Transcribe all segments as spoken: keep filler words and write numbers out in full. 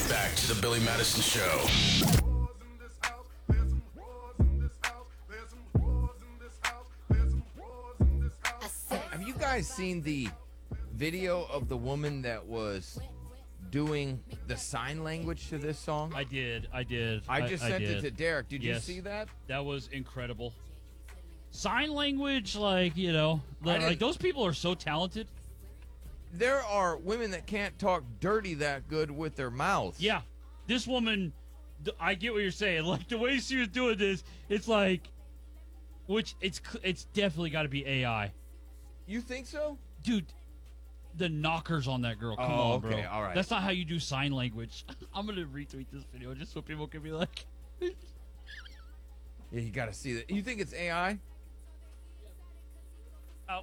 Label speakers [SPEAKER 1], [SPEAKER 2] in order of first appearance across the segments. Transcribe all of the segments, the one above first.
[SPEAKER 1] back to the Billy Madison Show.
[SPEAKER 2] Have you guys seen the video of the woman that was doing the sign language to this song?
[SPEAKER 3] I did. I did.
[SPEAKER 2] I just sent
[SPEAKER 3] did.
[SPEAKER 2] it to Derek. Did
[SPEAKER 3] Yes.
[SPEAKER 2] you see that?
[SPEAKER 3] That was incredible. Sign language, like, you know, like,
[SPEAKER 2] didn't-
[SPEAKER 3] like those people are so talented.
[SPEAKER 2] There are women that can't talk dirty that good with their mouths.
[SPEAKER 3] Yeah. This woman, th- I get what you're saying. Like, the way she was doing this, it's like, which it's cl- it's definitely got to be A I.
[SPEAKER 2] You think so?
[SPEAKER 3] Dude, the knockers on that girl. Come
[SPEAKER 2] Oh,
[SPEAKER 3] on, bro.
[SPEAKER 2] okay, all right.
[SPEAKER 3] That's not how you do sign language. I'm going to retweet this video just so people can be like,
[SPEAKER 2] Yeah, you got to see that. You think it's A I?
[SPEAKER 3] oh.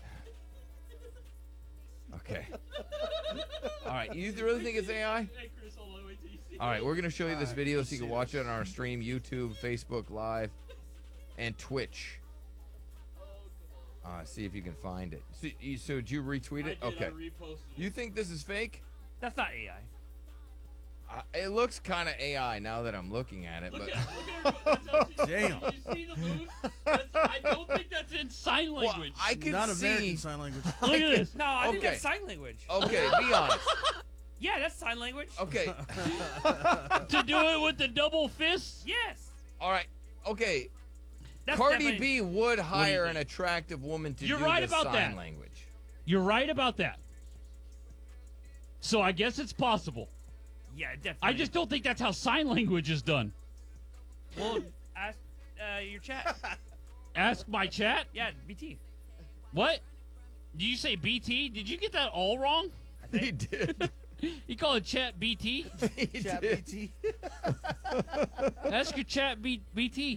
[SPEAKER 2] Okay. All right. You really think it's A I?
[SPEAKER 3] Hey, Chris, hold on, wait till you see
[SPEAKER 2] All right. We're going to show you this
[SPEAKER 4] All right,
[SPEAKER 2] video
[SPEAKER 4] let's
[SPEAKER 2] so you can
[SPEAKER 4] see
[SPEAKER 2] watch
[SPEAKER 4] this.
[SPEAKER 2] it on our stream, YouTube, Facebook Live, and Twitch. Uh, see if you can find it. So, you, so did you retweet it?
[SPEAKER 3] I did,
[SPEAKER 2] Okay.
[SPEAKER 3] I reposted it.
[SPEAKER 2] You think this is fake?
[SPEAKER 5] That's not A I.
[SPEAKER 2] Uh, it looks kind of A I now that I'm looking at it,
[SPEAKER 3] Look
[SPEAKER 2] but
[SPEAKER 3] at, look at that's how she-
[SPEAKER 4] Damn.
[SPEAKER 3] You see the moves? That's, I don't think that's in sign
[SPEAKER 2] well,
[SPEAKER 3] language.
[SPEAKER 2] I can
[SPEAKER 4] Not
[SPEAKER 2] see.
[SPEAKER 4] American Sign Language.
[SPEAKER 3] Look at this.
[SPEAKER 5] No, I think
[SPEAKER 2] Okay.
[SPEAKER 5] that's sign language.
[SPEAKER 2] Okay, be honest.
[SPEAKER 5] Yeah, that's sign language.
[SPEAKER 2] Okay,
[SPEAKER 3] To do it with the double fists?
[SPEAKER 5] Yes.
[SPEAKER 2] all right. Okay,
[SPEAKER 5] That's
[SPEAKER 2] Cardi
[SPEAKER 5] definitely-
[SPEAKER 2] B would hire an
[SPEAKER 3] think?
[SPEAKER 2] attractive woman to
[SPEAKER 3] You're
[SPEAKER 2] do
[SPEAKER 3] right
[SPEAKER 2] the
[SPEAKER 3] about
[SPEAKER 2] sign
[SPEAKER 3] that.
[SPEAKER 2] language.
[SPEAKER 3] You're right about that. So I guess it's possible.
[SPEAKER 5] Yeah, definitely.
[SPEAKER 3] I just don't think that's how sign language is done.
[SPEAKER 5] Well, ask uh, your chat.
[SPEAKER 3] Ask my chat.
[SPEAKER 5] Yeah, B T.
[SPEAKER 3] What? Did you say B T? Did you get that all wrong?
[SPEAKER 2] He did.
[SPEAKER 3] You call it chat B T?
[SPEAKER 2] he
[SPEAKER 4] Chat
[SPEAKER 2] did.
[SPEAKER 4] B T.
[SPEAKER 3] Ask your chat B- BT.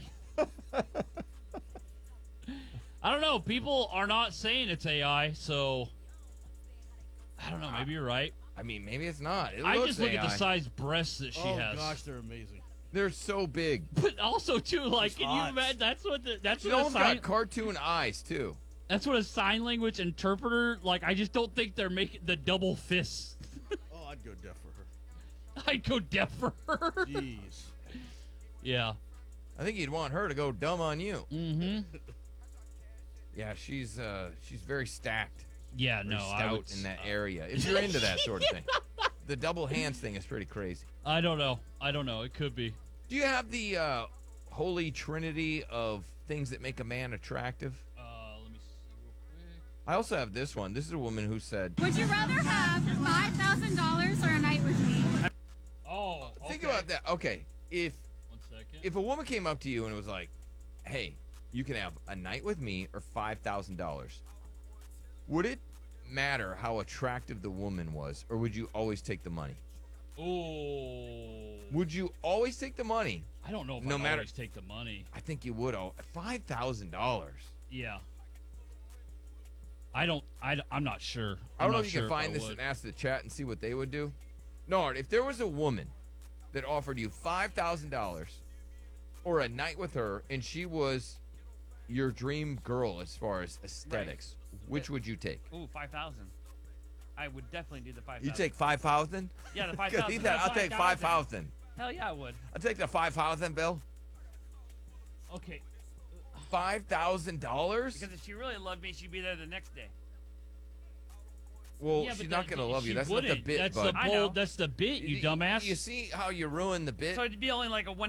[SPEAKER 3] I don't know. People are not saying it's A I, so I don't know. Maybe you're right.
[SPEAKER 2] I mean, maybe it's not. It
[SPEAKER 3] I
[SPEAKER 2] looks
[SPEAKER 3] just look
[SPEAKER 2] A I.
[SPEAKER 3] at the size breasts that she
[SPEAKER 4] Oh
[SPEAKER 3] has.
[SPEAKER 4] gosh, they're amazing.
[SPEAKER 2] They're so big.
[SPEAKER 3] But also too, like,
[SPEAKER 4] It's
[SPEAKER 3] can
[SPEAKER 4] hot.
[SPEAKER 3] you imagine? That's what the, that's
[SPEAKER 2] She
[SPEAKER 3] what a
[SPEAKER 2] almost
[SPEAKER 3] sign
[SPEAKER 2] got cartoon eyes too.
[SPEAKER 3] that's what a sign language interpreter. Like, I just don't think they're making the double fists.
[SPEAKER 4] Oh, I'd go deaf for her.
[SPEAKER 3] I'd go deaf for her.
[SPEAKER 4] Jeez.
[SPEAKER 3] Yeah.
[SPEAKER 2] I think you'd want her to go dumb on you.
[SPEAKER 3] Mm-hmm.
[SPEAKER 2] Yeah, she's uh she's very stacked,
[SPEAKER 3] Yeah.
[SPEAKER 2] very
[SPEAKER 3] No. I
[SPEAKER 2] stout
[SPEAKER 3] would.
[SPEAKER 2] in that area. If you're into that sort of thing, the double hands thing is pretty crazy.
[SPEAKER 3] I don't know. I don't know. It could be.
[SPEAKER 2] Do you have the uh, holy trinity of things that make a man attractive?
[SPEAKER 3] Uh, let me see real quick.
[SPEAKER 2] I also have this one. This is a woman who said,
[SPEAKER 6] Would you rather have five thousand dollars or a night with me?
[SPEAKER 3] Oh.
[SPEAKER 2] think
[SPEAKER 3] okay.
[SPEAKER 2] about that. Okay, if
[SPEAKER 3] One second.
[SPEAKER 2] if a woman came up to you and was like, "Hey, you can have a night with me or five thousand dollars," would it matter how attractive the woman was, or would you always take the money?
[SPEAKER 3] Oh.
[SPEAKER 2] Would you always take the money?
[SPEAKER 3] I don't know if
[SPEAKER 2] No
[SPEAKER 3] I'd
[SPEAKER 2] matter-
[SPEAKER 3] always take the money.
[SPEAKER 2] I think you would. All five thousand dollars.
[SPEAKER 3] Yeah. I don't. I, I'm not sure.
[SPEAKER 2] I don't
[SPEAKER 3] I'm
[SPEAKER 2] know
[SPEAKER 3] not
[SPEAKER 2] if you
[SPEAKER 3] sure
[SPEAKER 2] can find
[SPEAKER 3] I
[SPEAKER 2] this
[SPEAKER 3] would.
[SPEAKER 2] and ask the chat and see what they would do. Nard, if there was a woman that offered you five thousand dollars or a night with her, and she was your dream girl as far as aesthetics, which would you take?
[SPEAKER 5] Ooh, five thousand. I would definitely do the five thousand.
[SPEAKER 2] You take five thousand?
[SPEAKER 5] Yeah, the five
[SPEAKER 2] Because
[SPEAKER 5] thousand.
[SPEAKER 2] he said, I'll take five thousand.
[SPEAKER 5] Hell yeah, I would.
[SPEAKER 2] I'll take the five thousand, Bill.
[SPEAKER 3] Okay.
[SPEAKER 2] Five thousand dollars?
[SPEAKER 5] Because if she really loved me, she'd be there the next day.
[SPEAKER 2] Well,
[SPEAKER 3] Yeah,
[SPEAKER 2] she's
[SPEAKER 3] but
[SPEAKER 2] not
[SPEAKER 3] that-
[SPEAKER 2] gonna love
[SPEAKER 3] she
[SPEAKER 2] you. That's not the
[SPEAKER 3] wouldn't.
[SPEAKER 2] bit,
[SPEAKER 3] That's
[SPEAKER 2] bud.
[SPEAKER 3] the
[SPEAKER 5] I
[SPEAKER 3] bull.
[SPEAKER 5] know.
[SPEAKER 3] That's the bit, you dumbass.
[SPEAKER 2] You see how you ruined the bit?
[SPEAKER 5] So it'd be only like a one.